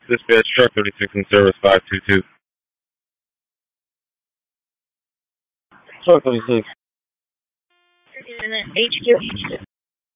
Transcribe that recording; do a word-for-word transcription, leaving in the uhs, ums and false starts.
Dispatch truck thirty-six in service five two two. Truck thirty-six. H Q.